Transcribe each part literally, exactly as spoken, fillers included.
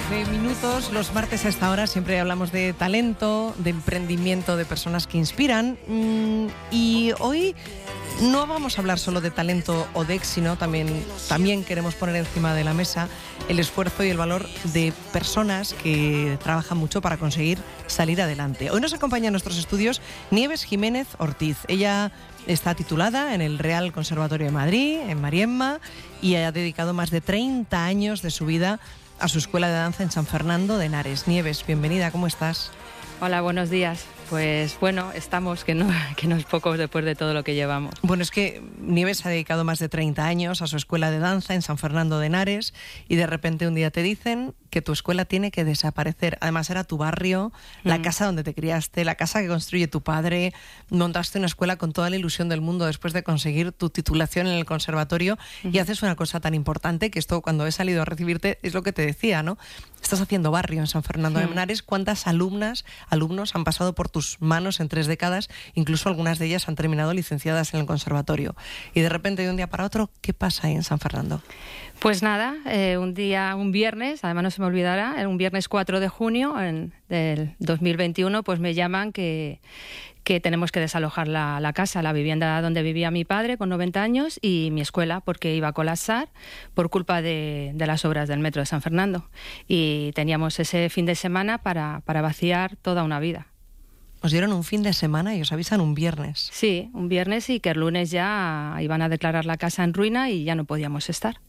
doce minutos. Los martes a esta hora siempre hablamos de talento, de emprendimiento, de personas que inspiran. Y hoy no vamos a hablar solo de talento o de éxito, también, también queremos poner encima de la mesa el esfuerzo y el valor de personas que trabajan mucho para conseguir salir adelante. Hoy nos acompaña en nuestros estudios Nieves Jiménez Ortiz. Ella está titulada en el Real Conservatorio de Madrid, en Mariemma, y ha dedicado más de treinta años de su vida a su escuela de danza en San Fernando de Henares. Nieves, bienvenida, ¿cómo estás? Hola, buenos días. Pues bueno, estamos, que no, que no es poco después de todo lo que llevamos. Bueno, es que Nieves ha dedicado más de treinta años a su escuela de danza en San Fernando de Henares y de repente un día te dicen que tu escuela tiene que desaparecer. Además era tu barrio, la mm. casa donde te criaste, la casa que construye tu padre. Montaste una escuela con toda la ilusión del mundo después de conseguir tu titulación en el conservatorio mm. y haces una cosa tan importante que esto cuando he salido a recibirte es lo que te decía, ¿no? Estás haciendo barrio en San Fernando mm. de Henares. ¿Cuántas alumnas, alumnos han pasado por tus manos en tres décadas? Incluso algunas de ellas han terminado licenciadas en el conservatorio. Y de repente, de un día para otro, ¿qué pasa ahí en San Fernando? Pues nada, eh, un día, un viernes, además no se me olvidará, un viernes cuatro de junio en, del dos mil veintiuno, pues me llaman que, que tenemos que desalojar la, la casa, la vivienda donde vivía mi padre con noventa años y mi escuela, porque iba a colapsar por culpa de, de las obras del metro de San Fernando. Y teníamos ese fin de semana para, para vaciar toda una vida. Os dieron un fin de semana y os avisan un viernes. Sí, un viernes, y que el lunes ya iban a declarar la casa en ruina y ya no podíamos estar.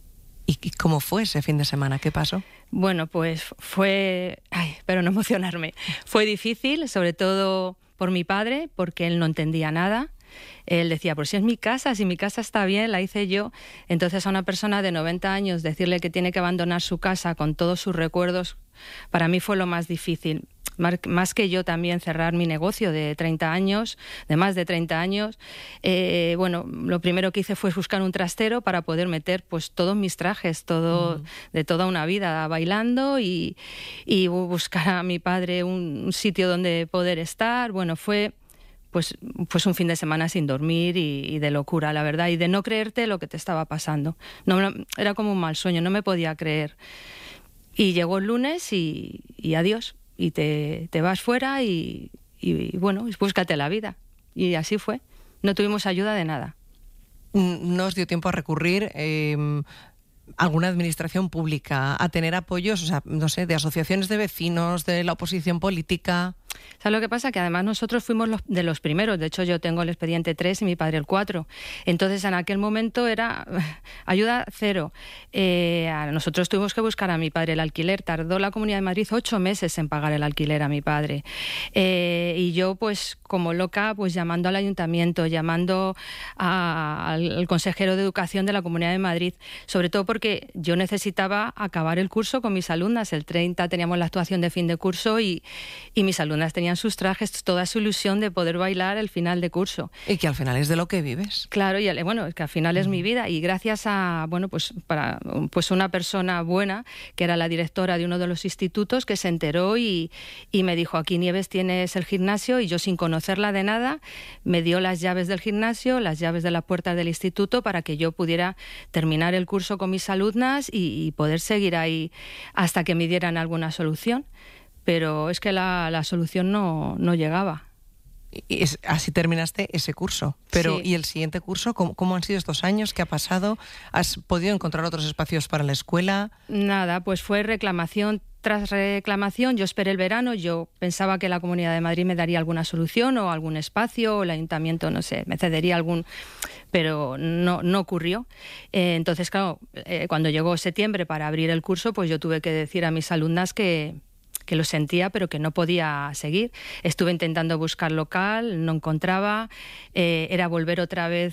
¿Y cómo fue ese fin de semana? ¿Qué pasó? Bueno, pues fue... Ay, pero no emocionarme. Fue difícil, sobre todo por mi padre, porque él no entendía nada. Él decía, pues si es mi casa, si mi casa está bien, la hice yo. Entonces a una persona de noventa años decirle que tiene que abandonar su casa con todos sus recuerdos, para mí fue lo más difícil. Más que yo también cerrar mi negocio de treinta años, de más de treinta años, eh, bueno, lo primero que hice fue buscar un trastero para poder meter pues todos mis trajes, todo mm. de toda una vida bailando y, y buscar a mi padre un, un sitio donde poder estar. Bueno, fue pues, pues un fin de semana sin dormir y, y de locura, la verdad, y de no creerte lo que te estaba pasando. No, no, era como un mal sueño, no me podía creer. Y llegó el lunes y, y adiós. Y te, te vas fuera y, y, bueno, búscate la vida. Y así fue. No tuvimos ayuda de nada. ¿No os dio tiempo a recurrir eh, a alguna administración pública, a tener apoyos, o sea, no sé, de asociaciones de vecinos, de la oposición política? ¿Sabes lo que pasa? Que además nosotros fuimos los, de los primeros. De hecho, yo tengo el expediente tres y mi padre el cuatro. Entonces, en aquel momento era ayuda cero. Eh, a nosotros tuvimos que buscar a mi padre el alquiler. Tardó la Comunidad de Madrid ocho meses en pagar el alquiler a mi padre. Eh, y yo, pues, como loca, pues llamando al ayuntamiento, llamando a, al, al consejero de Educación de la Comunidad de Madrid, sobre todo porque yo necesitaba acabar el curso con mis alumnas. El treinta teníamos la actuación de fin de curso y, y mis alumnas tenían sus trajes, toda su ilusión de poder bailar el final de curso. Y que al final es de lo que vives. Claro, y bueno, es que al final mm. es mi vida, y gracias a, bueno, pues para pues una persona buena, que era la directora de uno de los institutos, que se enteró y, y me dijo, aquí Nieves tienes el gimnasio, y yo sin conocerla de nada, me dio las llaves del gimnasio, las llaves de la puerta del instituto, para que yo pudiera terminar el curso con mis alumnas y, y poder seguir ahí hasta que me dieran alguna solución. Pero es que la, la solución no, no llegaba. Y es, así terminaste ese curso. Pero, sí. ¿Y el siguiente curso? ¿Cómo, ¿Cómo han sido estos años? ¿Qué ha pasado? ¿Has podido encontrar otros espacios para la escuela? Nada, pues fue reclamación tras reclamación. Yo esperé el verano, yo pensaba que la Comunidad de Madrid me daría alguna solución o algún espacio, o el ayuntamiento, no sé, me cedería algún... pero no, no ocurrió. Eh, entonces, claro, eh, cuando llegó septiembre para abrir el curso, pues yo tuve que decir a mis alumnas que... que lo sentía, pero que no podía seguir. Estuve intentando buscar local, no encontraba, eh, era volver otra vez